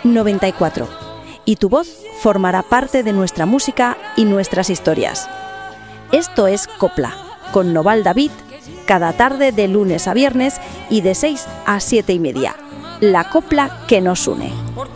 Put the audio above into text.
94. Y tu voz formará parte de nuestra música y nuestras historias. Esto es Copla, con Noval David, cada tarde de lunes a viernes y de 6 a 7:30. La copla que nos une.